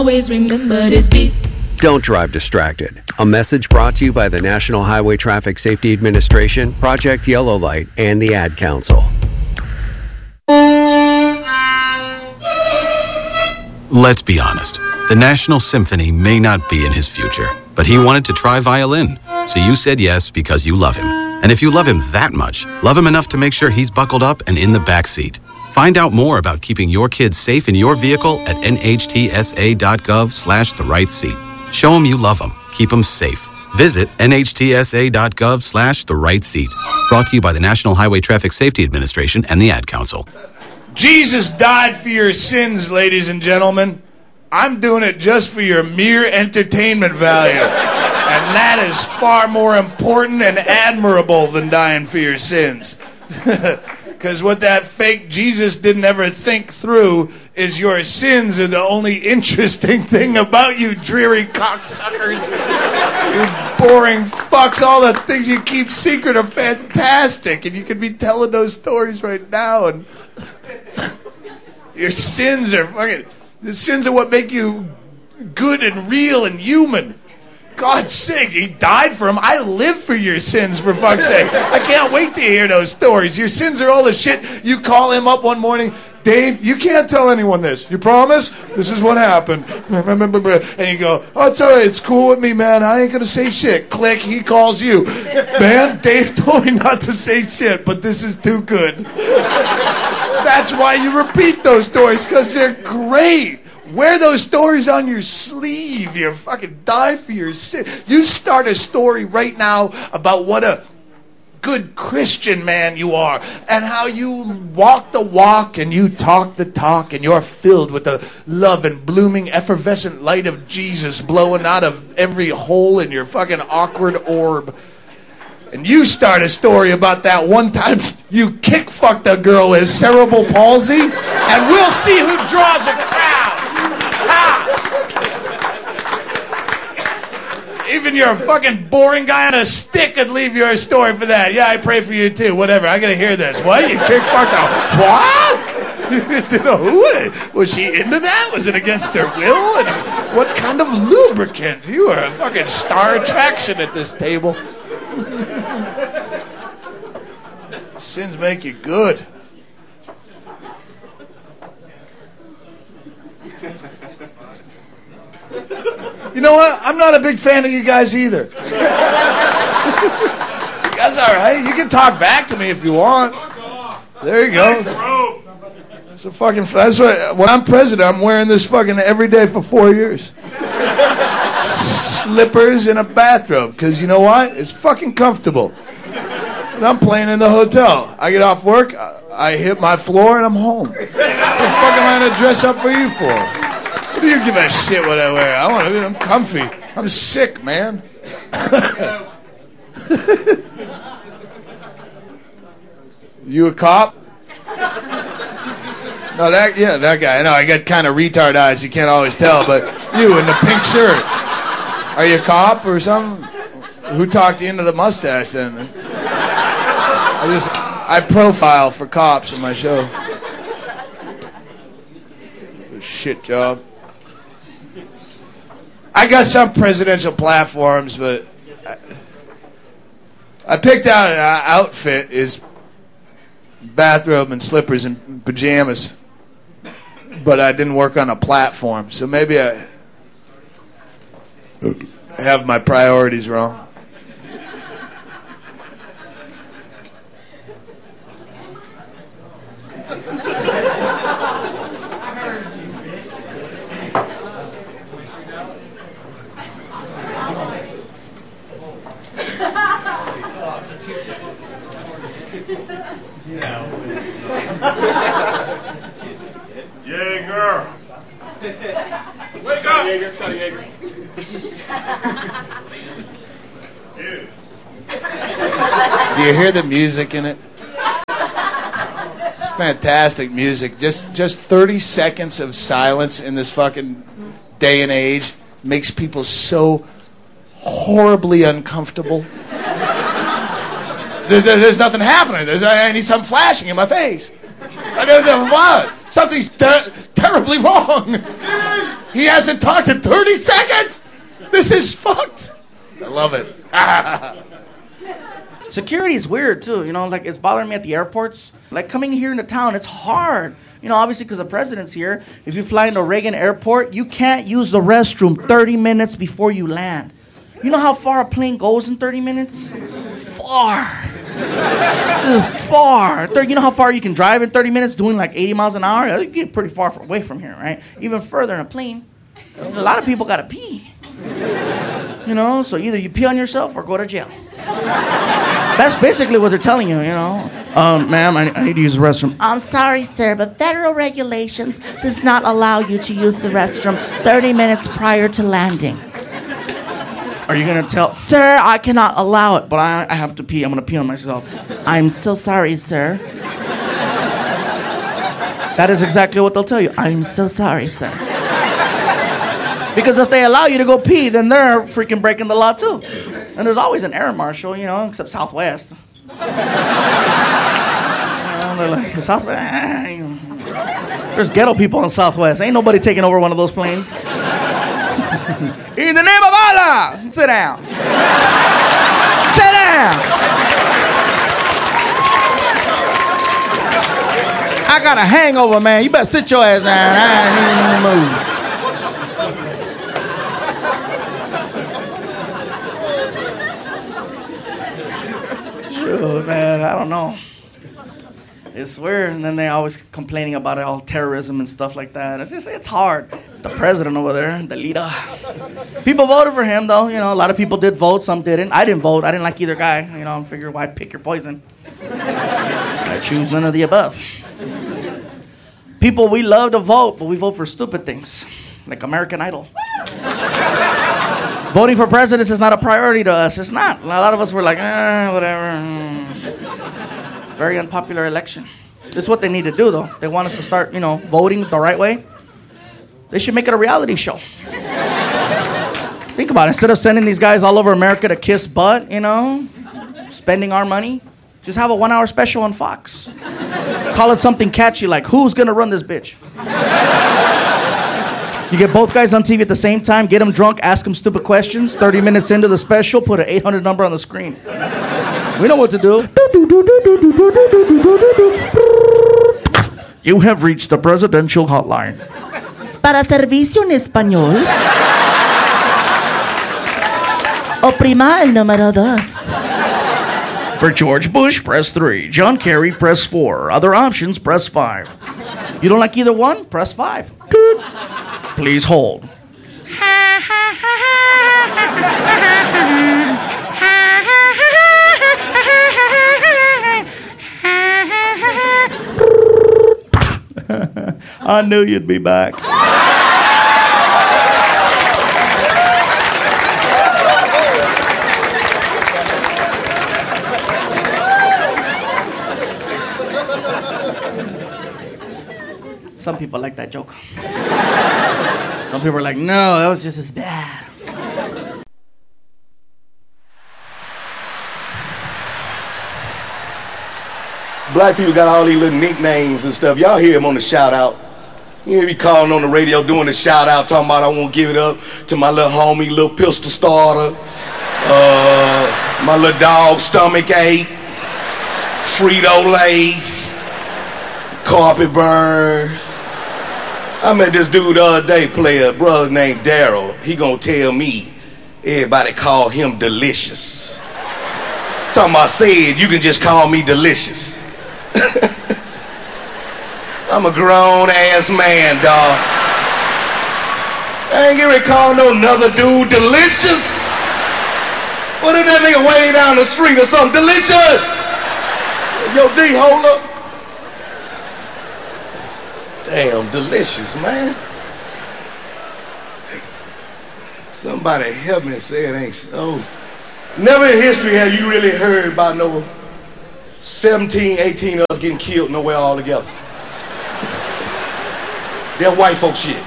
Always remember this beat. Don't drive distracted. A message brought to you by the National Highway Traffic Safety Administration, Project Yellow Light, and the Ad Council. Let's be honest. The National Symphony may not be in his future, but he wanted to try violin. So you said yes because you love him. And if you love him that much, love him enough to make sure he's buckled up and in the back seat. Find out more about keeping your kids safe in your vehicle at nhtsa.gov/the-right-seat. Show him you love him. Keep him safe. Visit nhtsa.gov/the-right-seat. Brought to you by the National Highway Traffic Safety Administration and the Ad Council. Jesus died for your sins, ladies and gentlemen. I'm doing it just for your mere entertainment value. And that is far more important and admirable than dying for your sins. Because what that fake Jesus didn't ever think through is your sins are the only interesting thing about you dreary cocksuckers. You boring fucks. All the things you keep secret are fantastic. And you could be telling those stories right now. And your sins are fucking... The sins are what make you good and real and human. God's sake, he died for him. I live for your sins, for fuck's sake. I can't wait to hear those stories. Your sins are all the shit. You call him up one morning, Dave, you can't tell anyone this. You promise? This is what happened. And you go, oh, it's all right. It's cool with me, man. I ain't going to say shit. Click, he calls you. Man, Dave told me not to say shit, but this is too good. That's why you repeat those stories, because they're great. Wear those stories on your sleeve. You fucking die for your sin. You start a story right now about what a good Christian man you are and how you walk the walk and you talk the talk and you're filled with the love and blooming effervescent light of Jesus blowing out of every hole in your fucking awkward orb. And you start a story about that one time you kick-fucked a girl with cerebral palsy, and we'll see who draws a crowd. Even your fucking boring guy on a stick could leave you a story for that. Yeah, I pray for you too. Whatever. I gotta hear this. What? You kick-fucked a... What? Was she into that? Was it against her will? And what kind of lubricant? You are a fucking star attraction at this table. Sins make you good. You know what? I'm not a big fan of you guys either. You guys all right? You can talk back to me if you want. There you go. So fucking. That's what. When I'm president, I'm wearing this fucking every day for 4 years. Slippers and a bathrobe, because you know what? It's fucking comfortable. And I'm playing in the hotel. I get off work, I hit my floor, and I'm home. What the fuck am I going to dress up for you for? What do you give a shit what I wear? I'm comfy. I'm sick, man. You a cop? No, that guy. I know, I got kind of retard eyes. You can't always tell, but you in the pink shirt. Are you a cop or something? Who talked you into the mustache then? I profile for cops in my show. Shit job. I got some presidential platforms, but I picked out an outfit is bathrobe and slippers and pajamas, but I didn't work on a platform, so maybe I have my priorities wrong. Jaeger! Wake up! Jaeger, shut Jaeger. Dude. Do you hear the music in it? It's fantastic music. Just 30 seconds of silence in this fucking day and age makes people so horribly uncomfortable. There's nothing happening. I need something flashing in my face. What? Something's terribly wrong. He hasn't talked in 30 seconds? This is fucked. I love it. Security is weird, too. You know, like, it's bothering me at the airports. Like, coming here into town, it's hard. You know, obviously, because the president's here. If you fly into Reagan Airport, you can't use the restroom 30 minutes before you land. You know how far a plane goes in 30 minutes? Far. Far. You know how far you can drive in 30 minutes doing like 80 miles an hour? You get pretty far away from here, right? Even further in a plane. A lot of people got to pee. You know, so either you pee on yourself or go to jail. That's basically what they're telling you, you know. Ma'am, I need to use the restroom. I'm sorry, sir, but federal regulations does not allow you to use the restroom 30 minutes prior to landing. Are you going to tell, sir, I cannot allow it, but I have to pee. I'm going to pee on myself. I'm so sorry, sir. That is exactly what they'll tell you. I'm so sorry, sir. Because if they allow you to go pee, then they're freaking breaking the law, too. And there's always an air marshal, you know, except Southwest. You know, they're like, Southwest. You know. There's ghetto people on Southwest. Ain't nobody taking over one of those planes. In the name of Allah! Sit down. Sit down! I got a hangover, man. You better sit your ass down. I ain't even move. Sure, man, I don't know. It's weird, and then they always complaining about it, all terrorism and stuff like that. It's hard. The president over there, the leader. People voted for him, though. You know, a lot of people did vote, some didn't. I didn't vote. I didn't like either guy. You know, I figured, why pick your poison? I choose none of the above. People, we love to vote, but we vote for stupid things, like American Idol. Voting for presidents is not a priority to us. It's not. A lot of us were like, whatever. Very unpopular election. This is what they need to do, though. They want us to start, you know, voting the right way. They should make it a reality show. Think about it. Instead of sending these guys all over America to kiss butt, you know, spending our money, just have a 1-hour special on Fox. Call it something catchy like, who's going to run this bitch? You get both guys on TV at the same time, get them drunk, ask them stupid questions. 30 minutes into the special, put an 800 number on the screen. We know what to do. You have reached the presidential hotline. Para servicio en español, oprima el número 2. For George Bush, press 3. John Kerry, press 4. Other options, press 5. You don't like either one? Press 5. Good. Please hold. I knew you'd be back. Some people like that joke. Some people are like, no, that was just as bad. Black people got all these little nicknames and stuff. Y'all hear him on the shout out. You hear me calling on the radio doing the shout out, talking about I won't give it up to my little homie, little pistol starter, my little dog stomach ache, Frito-Lay, carpet burn. I met this dude the other day, a brother named Daryl. He gonna tell me everybody call him Delicious. Talking about said, you can just call me Delicious. I'm a grown-ass man, dog. I ain't getting ready to call no another dude Delicious. What if that nigga way down the street or something? Delicious! Yo, D, hold up. Damn, Delicious, man. Somebody help me say it ain't so. Never in history have you really heard about no 17, 18 of us getting killed nowhere all together. That white folk shit.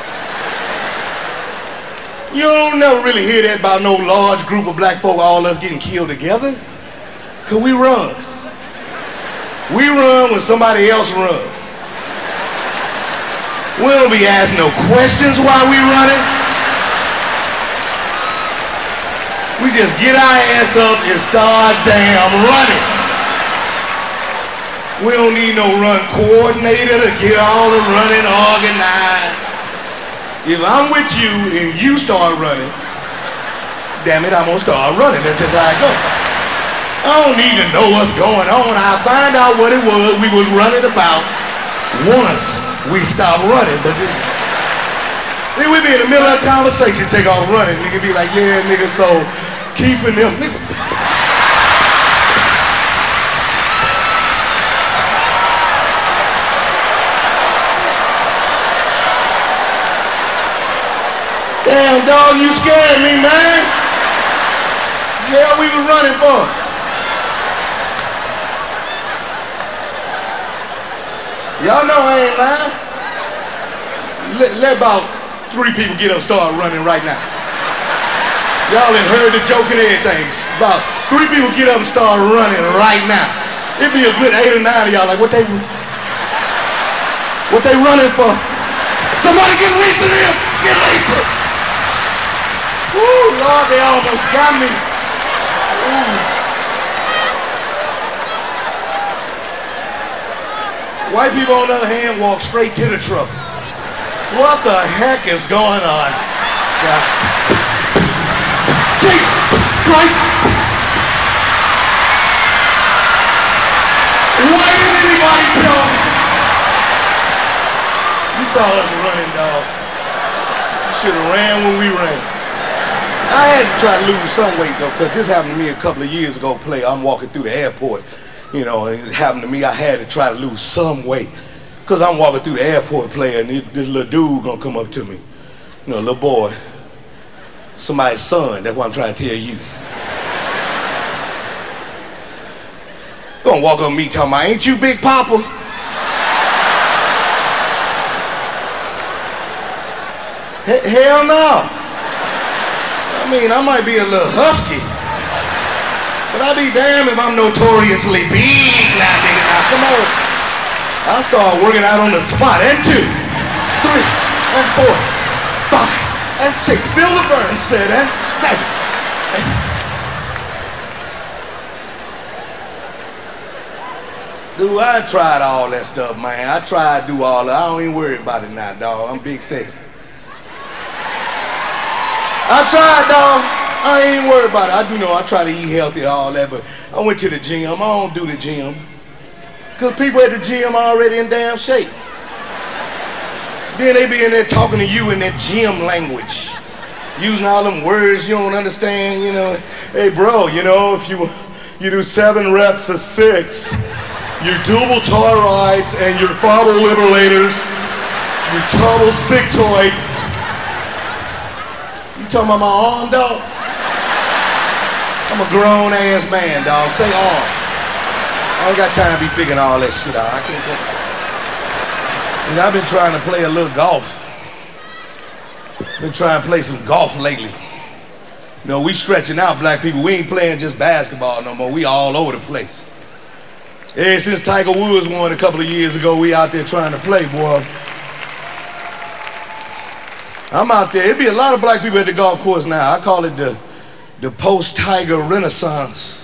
You don't never really hear that about no large group of black folk, all of us getting killed together. Cause we run. We run when somebody else runs. We don't be asking no questions while we running. We just get our ass up and start damn running. We don't need no run coordinator to get all the running organized. If I'm with you and you start running, damn it, I'm gonna start running. That's just how it goes. I don't need to know what's going on. I find out what it was we was running about once we stopped running. But then we be in the middle of a conversation, take off running. Nigga be like, yeah, nigga, so Keith and them, nigga. Damn, dog, you scared me, man. Yeah, we was running for. Y'all know I ain't lying. Let about 3 people get up and start running right now. Y'all done heard the joke and everything. About 3 people get up and start running right now. It'd be a good 8 or 9 of y'all like, what they running for? Somebody get Lisa them. Get Lisa. Ooh, Lord, they almost got me. Ooh. White people, on the other hand, walk straight to the truck. What the heck is going on? God. Jesus Christ! Why didn't anybody tell me? You saw us running, dog. You should have ran when we ran. I had to try to lose some weight, though, because this happened to me a couple of years ago, I'm walking through the airport, you know, and it happened to me. I had to try to lose some weight, because I'm walking through the airport, and this little dude gonna come up to me. You know, little boy, somebody's son, that's what I'm trying to tell you. Gonna walk up to me talking about, ain't you Big Papa? Hell no. I mean, I might be a little husky, but I'll be damned if I'm notoriously big now, nigga. Now, come on. I start working out on the spot. And 2, 3, and 4, 5, and 6. Feel the burn, 7, and 7, 8. Dude, I tried all that stuff, man. I tried to do all that. I don't even worry about it now, dog. I'm big sexy. I tried, dog. I ain't even worried about it. I do know I try to eat healthy and all that, but I went to the gym. I don't do the gym. Because people at the gym are already in damn shape. Then they be in there talking to you in that gym language. Using all them words you don't understand, you know. Hey, bro, you know, if you do 7 reps of 6, your double toroids and your frontal liberators, your total sectoids. You talking about my arm, dog? I'm a grown ass man, dog. Say arm. I ain't got time to be figuring all that shit out. I can't think. I've been trying to play a little golf. Been trying to play some golf lately. You know, we stretching out, black people. We ain't playing just basketball no more. We all over the place. Ever since Tiger Woods won a couple of years ago, we out there trying to play, boy. I'm out there. It'd be a lot of black people at the golf course now. I call it the post-Tiger Renaissance.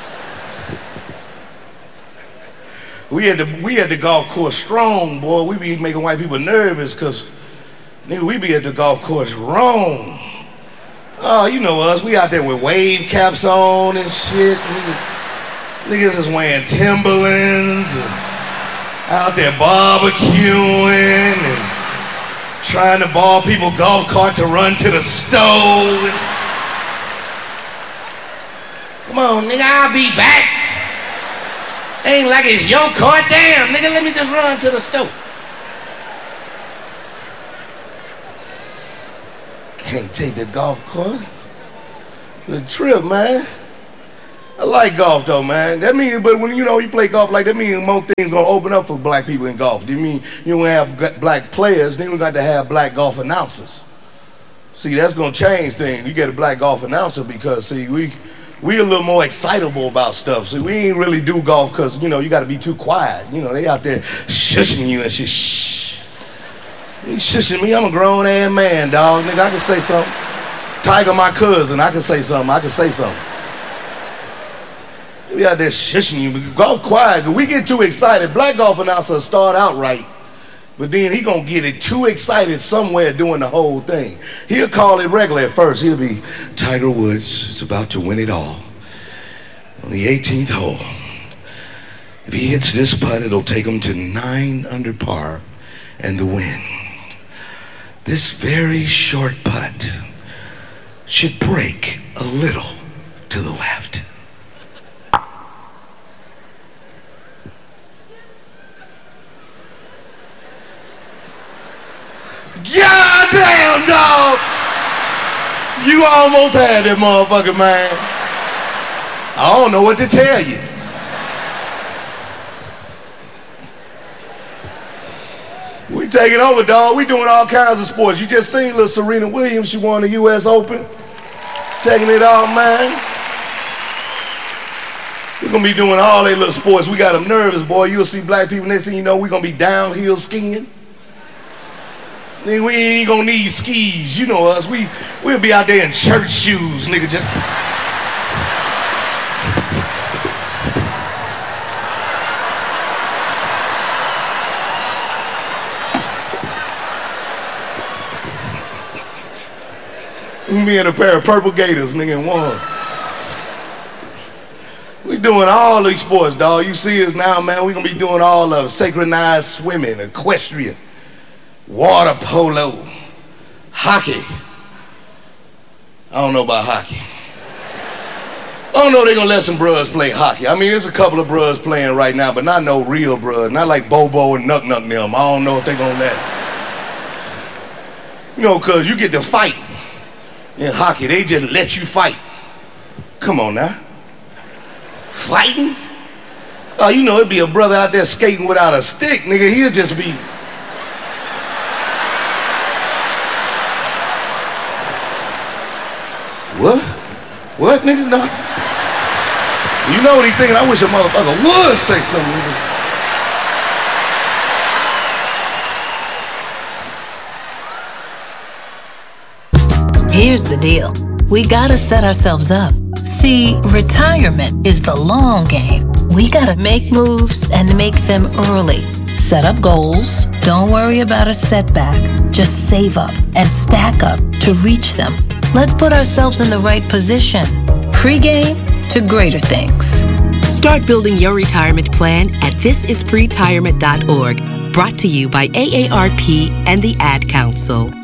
We had the golf course strong, boy. We be making white people nervous because, nigga, we be at the golf course wrong. Oh, you know us. We out there with wave caps on and shit. Niggas is wearing Timberlands and out there barbecuing and trying to borrow people golf cart to run to the stove. Come on, nigga, I'll be back. Ain't like it's your cart. Damn, nigga, let me just run to the stove. Can't take the golf cart. The trip, man. I like golf though, man. That means, but when you play golf like that, means more things gonna open up for black people in golf. That mean you don't have black players, then we got to have black golf announcers. See, that's gonna change things. You get a black golf announcer because see, we a little more excitable about stuff. See, we ain't really do golf because you got to be too quiet. They out there shushing you and shit. Shh. You shushing me? I'm a grown ass man, dog. Nigga, I can say something. Tiger, my cousin, I can say something. We out there shushing you, but go quiet, cause we get too excited. Black golf announcer start out right, but then he gonna get it too excited somewhere doing the whole thing. He'll call it regular at first. He'll be, Tiger Woods is about to win it all on the 18th hole. If he hits this putt, it'll take him to 9 under par and the win. This very short putt should break a little to the left. Goddamn, dog! You almost had that motherfucker, man. I don't know what to tell you. We taking over, dog. We doing all kinds of sports. You just seen little Serena Williams. She won the U.S. Open. Taking it all, man. We're going to be doing all these little sports. We got them nervous, boy. You'll see black people. Next thing you know, we're going to be downhill skiing. Nigga, we ain't going to need skis. You know us. We'll be out there in church shoes, nigga, just... Me in a pair of purple gators, nigga, in one. We doing all these sports, dog. You see us now, man. We gonna be doing all of synchronized swimming, equestrian, water polo, hockey. I don't know about hockey. I don't know they gonna let some bruhs play hockey. I mean, there's a couple of bruhs playing right now, but not no real bruhs. Not like Bobo and Nuck Nuck them. I don't know if they gonna let it. You know, cause you get to fight. In hockey, they just let you fight. Come on now. Fighting? Oh, you know, it'd be a brother out there skating without a stick, nigga. He'll just be... What? What, nigga? No. You know what he thinking? I wish a motherfucker would say something, nigga. Here's the deal. We gotta set ourselves up. See, retirement is the long game. We gotta make moves and make them early. Set up goals. Don't worry about a setback. Just save up and stack up to reach them. Let's put ourselves in the right position. Pre-game to greater things. Start building your retirement plan at thisispretirement.org. Brought to you by AARP and the Ad Council.